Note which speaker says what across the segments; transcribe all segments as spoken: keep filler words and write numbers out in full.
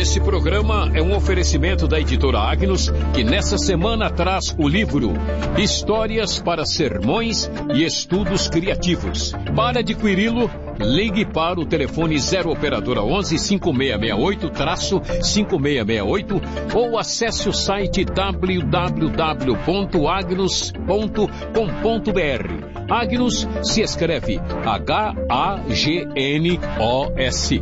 Speaker 1: Esse programa é um oferecimento da editora Agnus, que nessa semana traz o livro Histórias para Sermões e Estudos Criativos. Para adquiri-lo, ligue para o telefone zero operadora onze, cinco seis seis oito, cinco seis seis oito ou acesse o site w w w ponto agnus ponto com ponto b r. Agnus se escreve H A G N O S.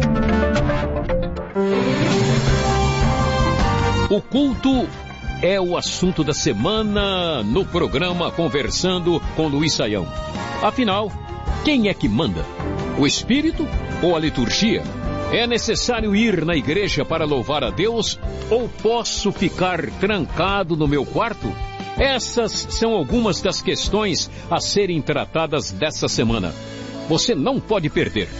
Speaker 1: O culto é o assunto da semana no programa Conversando com Luiz Saião. Afinal, quem é que manda? O Espírito ou a liturgia? É necessário ir na igreja para louvar a Deus ou posso ficar trancado no meu quarto? Essas são algumas das questões a serem tratadas dessa semana. Você não pode perder.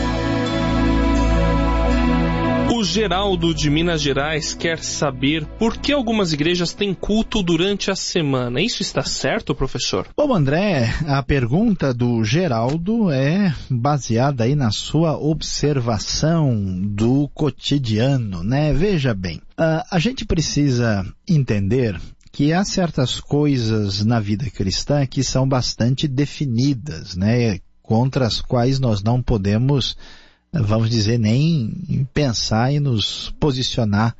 Speaker 2: O Geraldo de Minas Gerais quer saber por que algumas igrejas têm culto durante a semana. Isso está certo, professor?
Speaker 3: Bom, André, a pergunta do Geraldo é baseada aí na sua observação do cotidiano, né? Veja bem, uh, a gente precisa entender que há certas coisas na vida cristã que são bastante definidas, né? Contra as quais nós não podemos, vamos dizer, nem pensar e nos posicionar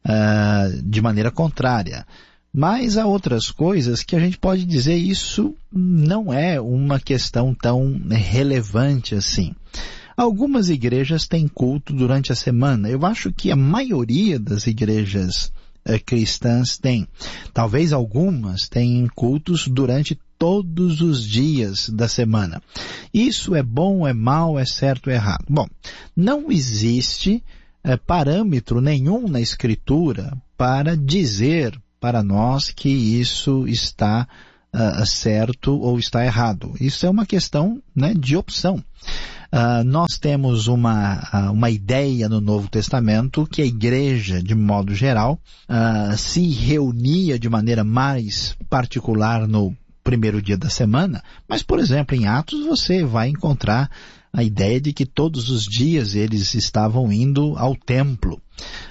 Speaker 3: uh, de maneira contrária. Mas há outras coisas que a gente pode dizer isso não é uma questão tão relevante assim. Algumas igrejas têm culto durante a semana. Eu acho que a maioria das igrejas uh, cristãs tem. Talvez algumas tenham cultos durante todos os dias da semana. Isso é bom, é mal, é certo, é errado? Bom, não existe é, parâmetro nenhum na Escritura para dizer para nós que isso está uh, certo ou está errado. Isso é uma questão, né, de opção. Uh, nós temos uma, uh, uma ideia no Novo Testamento que a igreja, de modo geral, uh, se reunia de maneira mais particular no primeiro dia da semana, mas, por exemplo, em Atos você vai encontrar a ideia de que todos os dias eles estavam indo ao templo.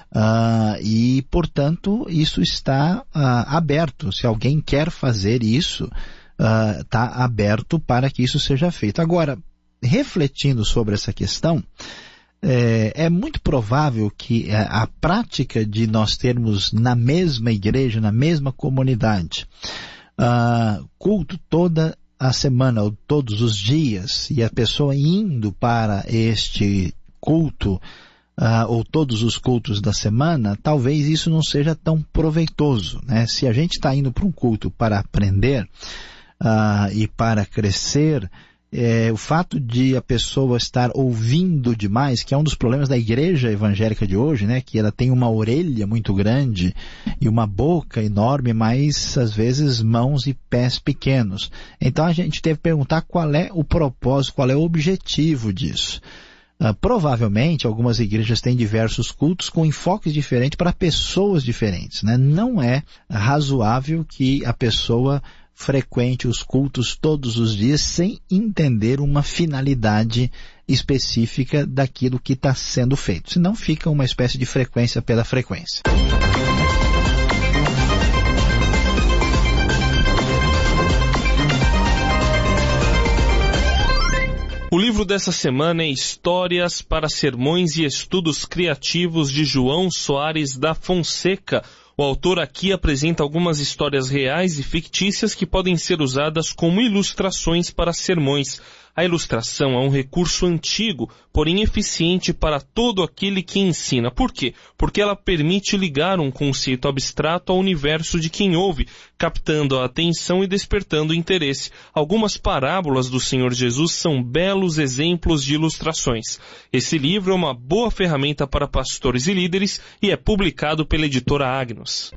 Speaker 3: Uh, e, portanto, isso está uh, aberto. Se alguém quer fazer isso, está uh, aberto para que isso seja feito. Agora, refletindo sobre essa questão, é, é muito provável que a, a prática de nós termos na mesma igreja, na mesma comunidade, Uh, culto toda a semana ou todos os dias e a pessoa indo para este culto uh, ou todos os cultos da semana, talvez isso não seja tão proveitoso, né? Se a gente está indo para um culto para aprender uh, e para crescer, é, o fato de a pessoa estar ouvindo demais, que é um dos problemas da igreja evangélica de hoje, né? Que ela tem uma orelha muito grande e uma boca enorme, mas às vezes mãos e pés pequenos. Então a gente teve que perguntar qual é o propósito, qual é o objetivo disso. Uh, provavelmente algumas igrejas têm diversos cultos com enfoques diferentes para pessoas diferentes, né? Não é razoável que a pessoa frequente os cultos todos os dias sem entender uma finalidade específica daquilo que está sendo feito. Senão fica uma espécie de frequência pela frequência.
Speaker 2: O livro dessa semana é Histórias para Sermões e Estudos Criativos, de João Soares da Fonseca. O autor aqui apresenta algumas histórias reais e fictícias que podem ser usadas como ilustrações para sermões. A ilustração é um recurso antigo, porém eficiente para todo aquele que ensina. Por quê? Porque ela permite ligar um conceito abstrato ao universo de quem ouve, captando a atenção e despertando o interesse. Algumas parábolas do Senhor Jesus são belos exemplos de ilustrações. Esse livro é uma boa ferramenta para pastores e líderes e é publicado pela editora Agnus.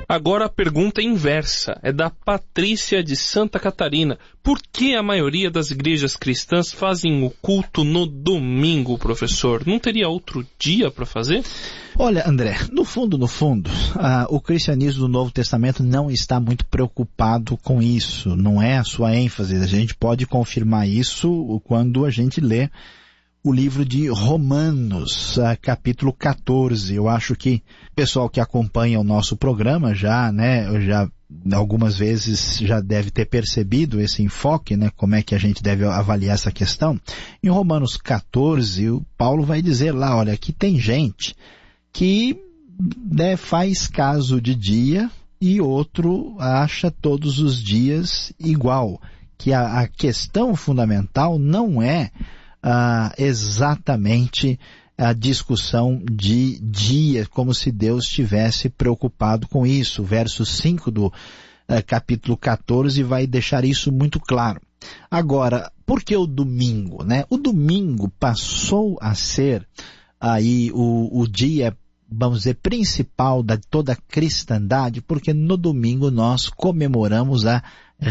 Speaker 2: Agora a pergunta é inversa, é da Patrícia de Santa Catarina. Por que a maioria das igrejas cristãs fazem o culto no domingo, professor? Não teria outro dia para fazer?
Speaker 3: Olha, André, no fundo, no fundo, ah, o cristianismo do Novo Testamento não está muito preocupado com isso, não é a sua ênfase. A gente pode confirmar isso quando a gente lê o livro de Romanos, capítulo quatorze. Eu acho que o pessoal que acompanha o nosso programa já, né, já algumas vezes já deve ter percebido esse enfoque, né, como é que a gente deve avaliar essa questão. Em Romanos quatorze, o Paulo vai dizer lá, olha, que tem gente que, né, faz caso de dia e outro acha todos os dias igual. Que a, a questão fundamental não é Uh, exatamente a discussão de dia, como se Deus estivesse preocupado com isso. O verso cinco do uh, capítulo quatorze vai deixar isso muito claro. Agora, por que o domingo, né? O domingo passou a ser aí o, o dia, vamos dizer, principal de toda a cristandade, porque no domingo nós comemoramos a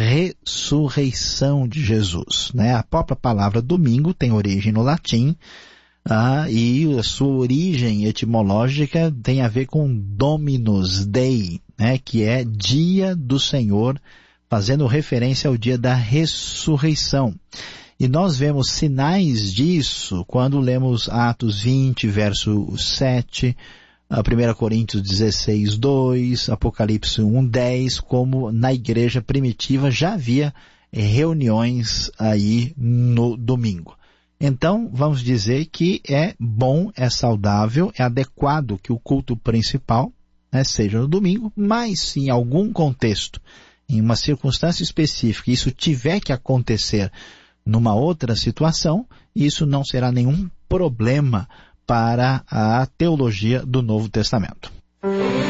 Speaker 3: ressurreição de Jesus, né? A própria palavra domingo tem origem no latim, ah, e a sua origem etimológica tem a ver com Dominus Dei, né? Que é dia do Senhor, fazendo referência ao dia da ressurreição. E nós vemos sinais disso quando lemos Atos vinte, verso sete, primeira Coríntios dezesseis, dois, Apocalipse um, dez, como na igreja primitiva já havia reuniões aí no domingo. Então, vamos dizer que é bom, é saudável, é adequado que o culto principal, né, seja no domingo, mas se em algum contexto, em uma circunstância específica, isso tiver que acontecer numa outra situação, isso não será nenhum problema para a teologia do Novo Testamento.